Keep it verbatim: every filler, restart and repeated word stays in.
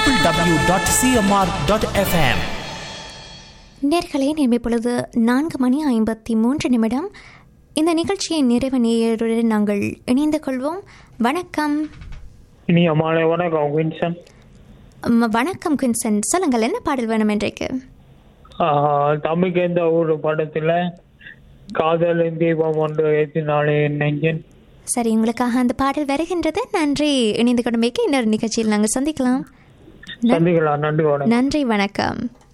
W W W dot CMR dot FM. நேர்களே, நேர்மை பொழுது நான்கு மணி ஐம்பத்தி மூன்று நிமிடம். இந்த நிகழ்ச்சியின் நிறைவு நேயருடன் நாங்கள் இணைந்து கொள்வோம். வணக்கம். இனிய மாலை வணக்கம் குயின்சன். ம், வணக்கம் குயின்சன், சொல்லுங்கள், என்ன பாடல் வேணும் இன்றைக்கு? தமிழுக்கு எந்த ஒரு படத்துல காதலின் தீபம் ஒன்று ஏற்றினாலே நெஞ்சன். சரி, உங்களுக்காக அந்த பாடல் வருகின்றது. நன்றி, இணைந்து கொண்டமைக்கு இன்னொரு நிகழ்ச்சியில் நாங்கள் சந்திக்கலாம். சந்திக்கலாம். நன்றி. நன்றி, வணக்கம்.